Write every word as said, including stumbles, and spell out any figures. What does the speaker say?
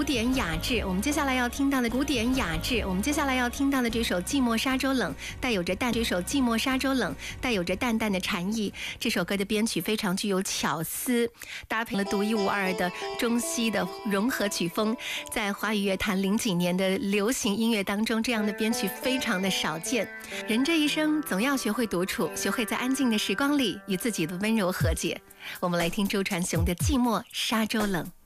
典雅致。我们接下来要听到的古典雅致，我们接下来要听到的这首《寂寞沙洲冷》，带有着淡这首《寂寞沙洲冷》带有着淡淡的禅意。这首歌的编曲非常具有巧思，搭配了独一无二的中西的融合曲风，在华语乐坛零几年的流行音乐当中，这样的编曲非常的少见。人这一生总要学会独处，学会在安静的时光里与自己的温柔和解。我们来听周传雄的《寂寞沙洲冷》。